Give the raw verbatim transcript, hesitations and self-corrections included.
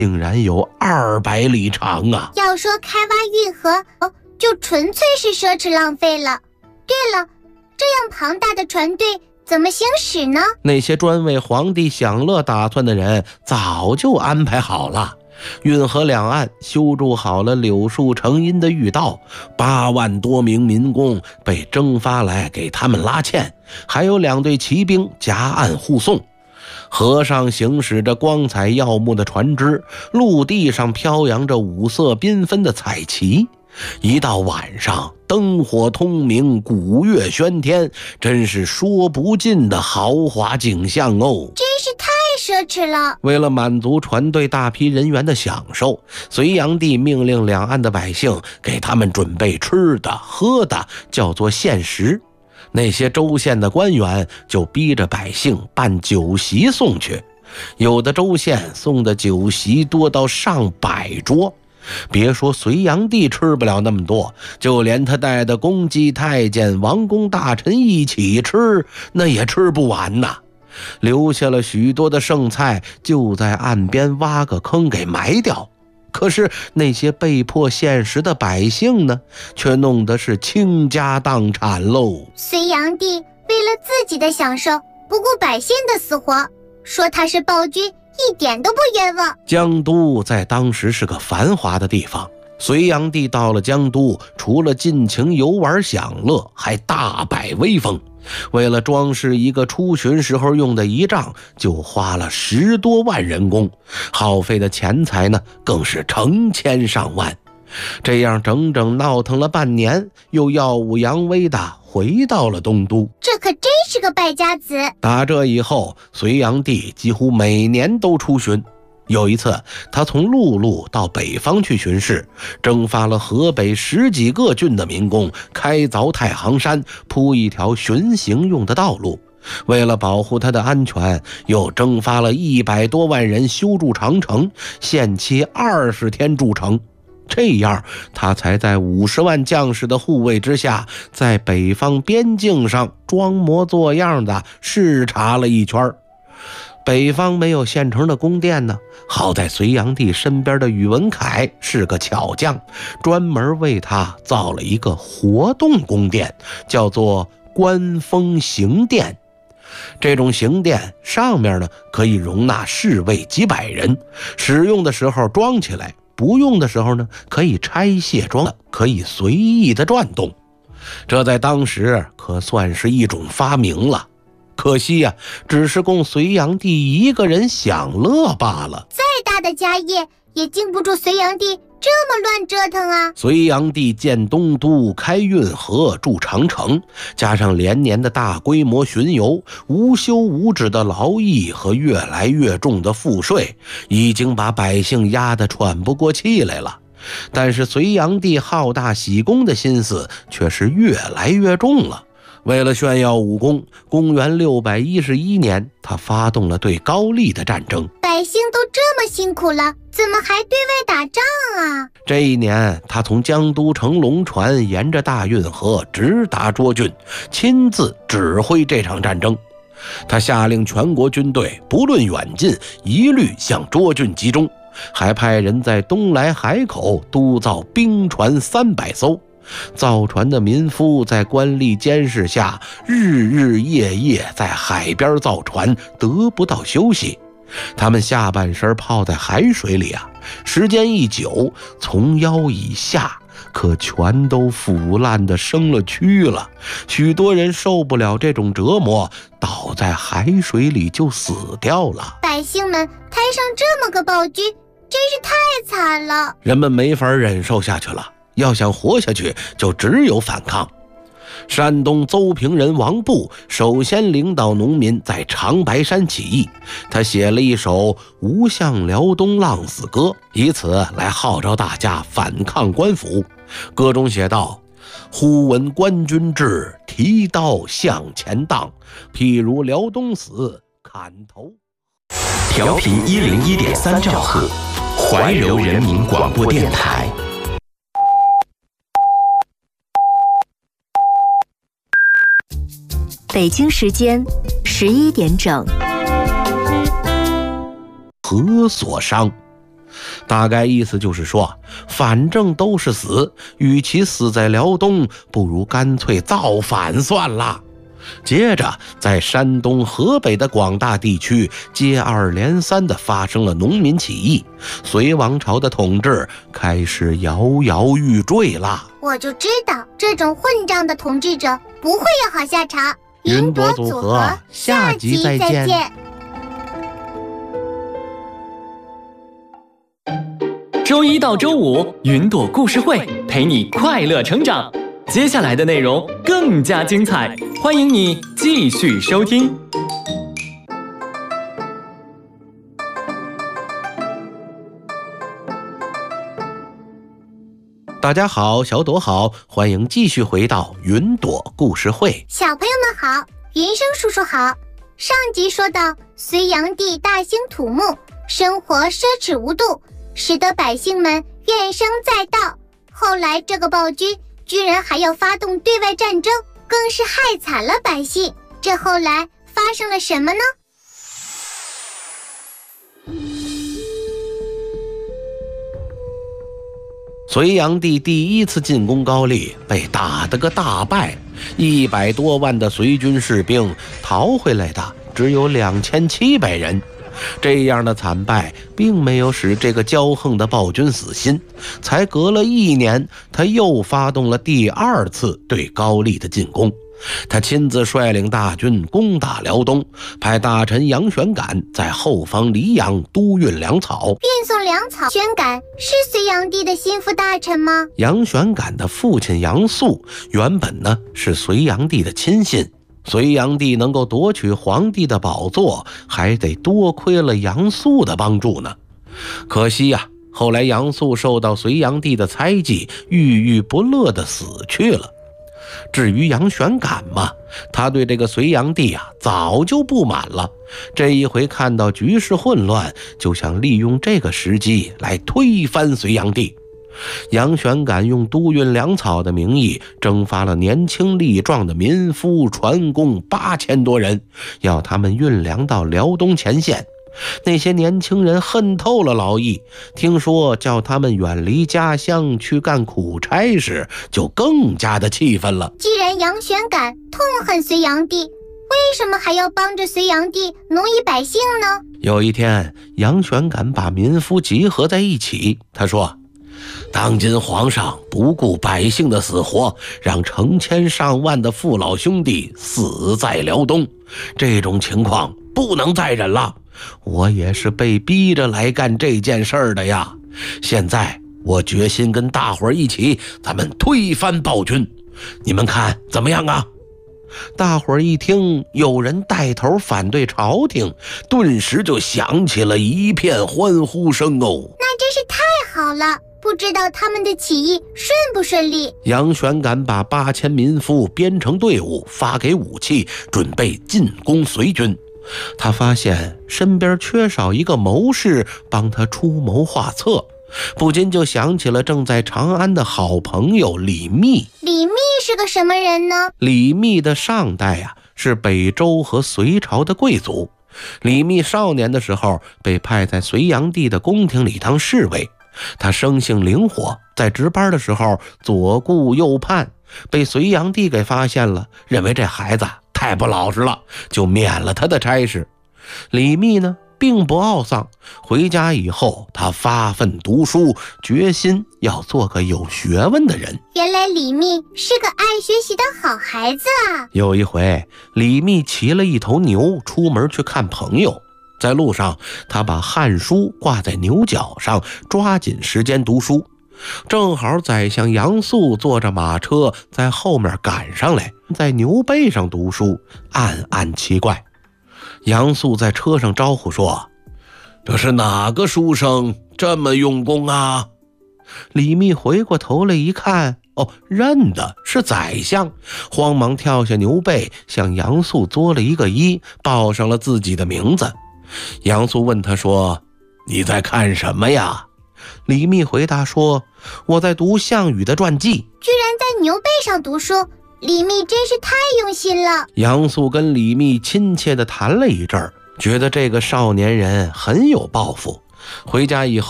竟然有二百里长啊！ 要说开挖运河，哦，就纯粹是奢侈浪费了。对了，这样庞大的船队怎么行驶呢？ 那些专为皇帝享乐打算的人早就安排好了。运河两岸修筑好了柳树成荫的御道，八万多名民工被征发来给他们拉纤，还有两队骑兵夹岸护送。河上行驶着光彩耀目的船只，陆地上飘扬着五色缤纷的彩旗。一到晚上，灯火通明，鼓乐喧天，真是说不尽的豪华景象哦！ 真是太奢侈了。 为了满足船队大批人员的享受，隋炀帝命令两岸的百姓给他们准备吃的喝的，叫做献食。那些州县的官员就逼着百姓办酒席送去，有的州县送的酒席多到上百桌。别说隋炀帝吃不了那么多，就连他带的公姬太监、王公大臣一起吃，那也吃不完呐。留下了许多的剩菜，就在岸边挖个坑给埋掉。可是那些被迫献食的百姓呢，却弄得是倾家荡产喽。 隋炀帝为了自己的享受，不顾百姓的死活，说他是暴君，一点都不冤枉。 江都在当时是个繁华的地方，隋炀帝到了江都，除了尽情游玩享乐，还大摆威风。为了装饰一个出巡时候用的仪仗，就花了十多万人工，耗费的钱财呢更是成千上万。这样整整闹腾了半年，又耀武扬威的回到了东都。 这可真是个败家子。 打这以后，隋炀帝几乎每年都出巡。有一次，他从陆路到北方去巡视，征发了河北十几个郡的民工开凿太行山，铺一条巡行用的道路。为了保护他的安全，又征发了一百多万人修筑长城，限期二十天筑成。这样，他才在五十万将士的护卫之下，在北方边境上装模作样的视察了一圈。北方没有现成的宫殿呢，好在隋炀帝身边的宇文恺是个巧匠，专门为他造了一个活动宫殿，叫做观风行殿。这种行殿上面呢可以容纳侍卫几百人，使用的时候装起来，不用的时候呢可以拆卸装，可以随意的转动。这在当时可算是一种发明了。可惜呀、啊，只是供隋炀帝一个人享乐罢了。 再大的家业也经不住隋炀帝这么乱折腾啊！ 隋炀帝建东都、开运河、筑长城，加上连年的大规模巡游、无休无止的劳役和越来越重的赋税，已经把百姓压得喘不过气来了。但是隋炀帝好大喜功的心思却是越来越重了。为了炫耀武功，公元六百一十一年，他发动了对高丽的战争。 百姓都这么辛苦了，怎么还对外打仗啊？ 这一年，他从江都乘龙船，沿着大运河直达涿郡，亲自指挥这场战争。他下令全国军队不论远近，一律向涿郡集中，还派人在东来海口督造兵船三百艘。造船的民夫在官吏监视下，日日夜夜在海边造船，得不到休息。他们下半身泡在海水里啊，时间一久，从腰以下可全都腐烂的生了蛆了。许多人受不了这种折磨，倒在海水里就死掉了。 百姓们摊上这么个暴君，真是太惨了。 人们没法忍受下去了，要想活下去，就只有反抗。山东邹平人王布首先领导农民在长白山起义，他写了一首《吴相辽东浪死歌》，以此来号召大家反抗官府。歌中写道：忽闻官军至，提刀向前荡，譬如辽东死，砍头。 调频一零一点三兆赫，怀柔人民广播电台。 北京时间十一点整。 何所伤？ 大概意思就是说，反正都是死，与其死在辽东，不如干脆造反算了。接着，在山东、河北的广大地区接二连三地发生了农民起义，隋王朝的统治开始摇摇欲坠了。 我就知道，这种混账的统治者不会有好下场。 云朵组合，下集再见。 周一到周五，云朵故事会陪你快乐成长。接下来的内容更加精彩，欢迎你继续收听。 大家好，小朵好，欢迎继续回到云朵故事会。 小朋友们好，云生叔叔好。上集说到，隋炀帝大兴土木，生活奢侈无度，使得百姓们怨声载道。后来这个暴君居然还要发动对外战争，更是害惨了百姓。这后来发生了什么呢？ 隋炀帝第一次进攻高丽，被打得个大败，一百多万的隋军士兵逃回来的只有两千七百人。这样的惨败并没有使这个骄横的暴君死心，才隔了一年，他又发动了第二次对高丽的进攻。他亲自率领大军攻打辽东，派大臣杨玄感在后方黎阳督运粮草。 运送粮草，玄感是隋炀帝的心腹大臣吗？ 杨玄感的父亲杨素原本呢是隋炀帝的亲信，隋炀帝能够夺取皇帝的宝座，还得多亏了杨素的帮助呢。可惜呀、啊，后来杨素受到隋炀帝的猜忌，郁郁不乐地死去了。至于杨玄感嘛，他对这个隋炀帝啊早就不满了，这一回看到局势混乱，就想利用这个时机来推翻隋炀帝。杨玄感用督运粮草的名义征发了年轻力壮的民夫船工八千多人，要他们运粮到辽东前线。那些年轻人恨透了劳役，听说叫他们远离家乡去干苦差时，就更加的气愤了。 既然杨玄感痛恨隋炀帝，为什么还要帮着隋炀帝奴役百姓呢？ 有一天，杨玄感把民夫集合在一起，他说，当今皇上不顾百姓的死活，让成千上万的父老兄弟死在辽东，这种情况不能再忍了。我也是被逼着来干这件事儿的呀。现在我决心跟大伙儿一起，咱们推翻暴君，你们看怎么样啊？大伙儿一听有人带头反对朝廷，顿时就响起了一片欢呼声哦。 那真是太好了，不知道他们的起义顺不顺利？ 杨玄感把八千民夫编成队伍，发给武器，准备进攻隋军。他发现身边缺少一个谋士帮他出谋划策，不禁就想起了正在长安的好朋友李密。 李密是个什么人呢？ 李密的上代啊，是北周和隋朝的贵族。李密少年的时候被派在隋炀帝的宫廷里当侍卫，他生性灵活，在值班的时候左顾右盼，被隋炀帝给发现了，认为这孩子太不老实了，就免了他的差事。李密呢并不懊丧，回家以后他发奋读书，决心要做个有学问的人。 原来李密是个爱学习的好孩子啊。 有一回，李密骑了一头牛出门去看朋友，在路上他把《汉书》挂在牛角上，抓紧时间读书。正好宰相杨素坐着马车在后面赶上来，在牛背上读书，暗暗奇怪。杨素在车上招呼说，这是哪个书生这么用功啊？李密回过头来一看，哦，认的是宰相，慌忙跳下牛背，向杨素作了一个揖，报上了自己的名字。杨素问他说，你在看什么呀？李密回答说，我在读项羽的传记。 居然在牛背上读书，李密真是太用心了。 杨素跟李密亲切地谈了一阵儿，觉得这个少年人很有抱负。回家以后